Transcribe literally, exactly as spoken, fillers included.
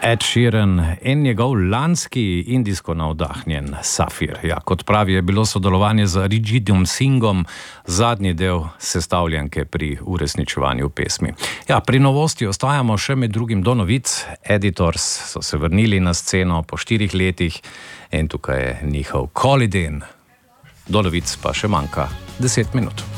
Ed Sheeran in njegov lanski indijsko navdahnjen Safir. Ja, kot pravi, je bilo sodelovanje z Arijitjem Singhom zadnji del sestavljanke pri uresničevanju pesmi. Ja, pri novosti ostajamo še med drugim do novic. Editors so se vrnili na sceno po štirih letih in tukaj je njihov Call It In. Do novic pa še manjka deset minut.